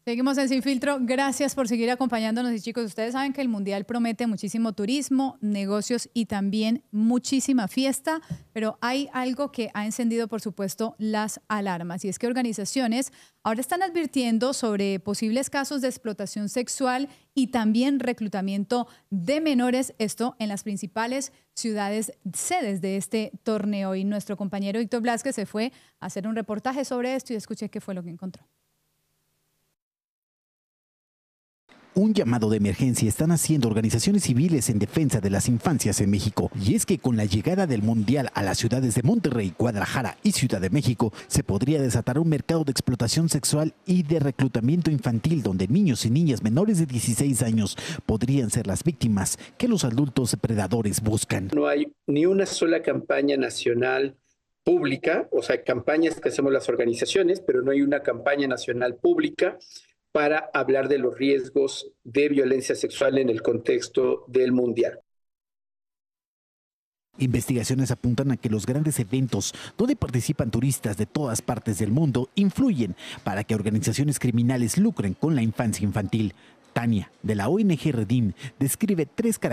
Seguimos en Sin Filtro. Gracias por seguir acompañándonos. Y chicos, ustedes saben que el Mundial promete muchísimo turismo, negocios y también muchísima fiesta, pero hay algo que ha encendido, por supuesto, las alarmas. Y es que organizaciones ahora están advirtiendo sobre posibles casos de explotación sexual y también reclutamiento de menores, esto en las principales ciudades sedes de este torneo. Y nuestro compañero Víctor Blázquez se fue a hacer un reportaje sobre esto y escuché qué fue lo que encontró. Un llamado de emergencia están haciendo organizaciones civiles en defensa de las infancias en México. Y es que con la llegada del Mundial a las ciudades de Monterrey, Guadalajara y Ciudad de México, se podría desatar un mercado de explotación sexual y de reclutamiento infantil donde niños y niñas menores de 16 años podrían ser las víctimas que los adultos depredadores buscan. No hay ni una sola campaña nacional pública, o sea, campañas que hacemos las organizaciones, pero no hay una campaña nacional pública para hablar de los riesgos de violencia sexual en el contexto del Mundial. Investigaciones apuntan a que los grandes eventos donde participan turistas de todas partes del mundo influyen para que organizaciones criminales lucren con la infancia infantil. Tania, de la ONG Redim, describe tres características